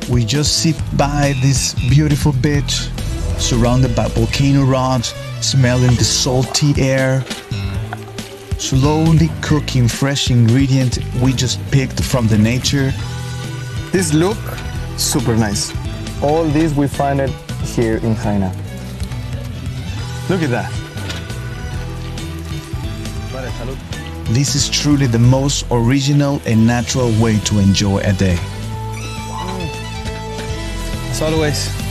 We just sit by this beautiful beach, surrounded by volcano rocks, smelling the salty air, slowly cooking fresh ingredients we just picked from the nature. This look, super nice. All this we find it here in Jaina. Look at that. This is truly the most original and natural way to enjoy a day. As always,